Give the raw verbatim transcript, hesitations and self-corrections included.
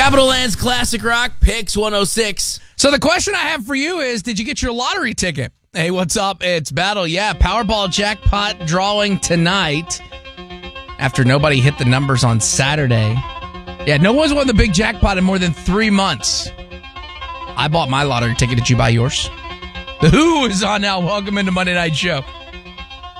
Capital Land's Classic Rock Picks one oh six. So the question I have for you is, did you get your lottery ticket? Hey, what's up? It's Battle. Yeah, Powerball jackpot drawing tonight after nobody hit the numbers on Saturday. Yeah, no one's won the big jackpot in more than three months. I bought my lottery ticket. Did you buy yours? The Who is on now. Welcome into Monday Night Show.